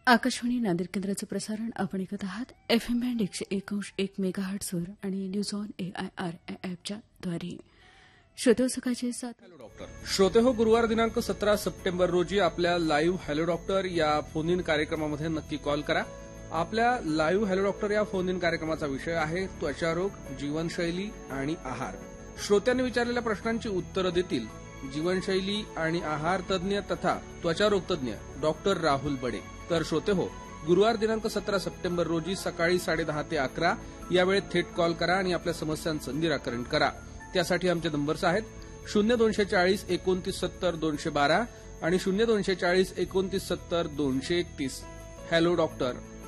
आकाशवाणी नांदेड केंद्राचं प्रसारण आपण ऐकत आहात एफएम बँड 101.1 मेगाहर्ट्झवर आणि न्यूज ऑन एआयआर ॲपच्या द्वारे. श्रोते सकाळचे 7. Hello doctor. श्रोते हो, गुरुवार दिनांक 17 सप्टेंबर रोजी आपल्या लाईव्ह हॅलो डॉक्टर या फोन इन कार्यक्रमामध्ये नक्की कॉल करा. आपल्या लाईव्ह हॅलो डॉक्टर या फोन इन कार्यक्रमाचा विषय आहे त्वचारोग, जीवनशैली आणि आहार. श्रोत्यांनी विचारलेल्या प्रश्नांची उत्तरं देतील जीवनशैली आणि आहार तज्ज्ञ तथा त्वचारोग तज्ज्ञ डॉक्टर राहुल बडे. तर श्रोते हो, गुरुवार दिनांक 17 सप्टेंबर रोजी सकाळी 10:30 ते 11 या वेळेत थेट कॉल करा आणि आपल्या समस्यांचं निराकरण करा. त्यासाठी आमचे नंबर्स आहेत 0240 29 70 212 आणि 0240 29 70 231. Hello doctor